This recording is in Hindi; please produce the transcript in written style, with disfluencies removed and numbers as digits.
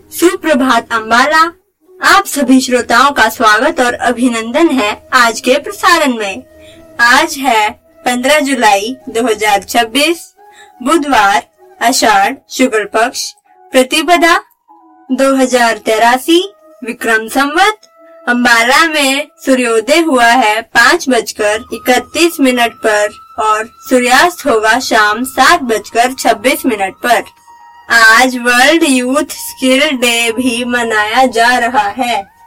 सुप्रभात अम्बाला। आप सभी श्रोताओं का स्वागत और अभिनंदन है आज के प्रसारण में। आज है 15 जुलाई 2026, बुधवार, आषाढ़ शुक्ल पक्ष, प्रतिपदा 2083 विक्रम संवत। अम्बाला में सूर्योदय हुआ है 5:31 पर और सूर्यास्त होगा शाम 7:26 पर। आज वर्ल्ड यूथ स्किल डे भी मनाया जा रहा है।